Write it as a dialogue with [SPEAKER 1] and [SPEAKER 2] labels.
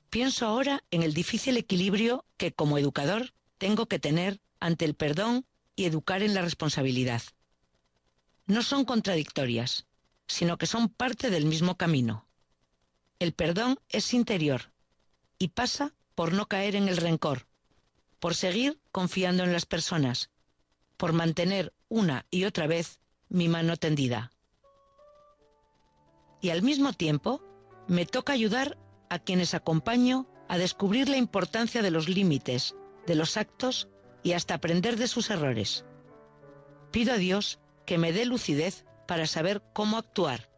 [SPEAKER 1] Pienso ahora en el difícil equilibrio que, como educador, tengo que tener ante el perdón y educar en la responsabilidad. No son contradictorias, sino que son parte del mismo camino. El perdón es interior y pasa por no caer en el rencor, por seguir confiando en las personas, por mantener una y otra vez mi mano tendida. Y al mismo tiempo, me toca ayudar a quienes acompaño a descubrir la importancia de los límites, de los actos y hasta aprender de sus errores. Pido a Dios que me dé lucidez para saber cómo actuar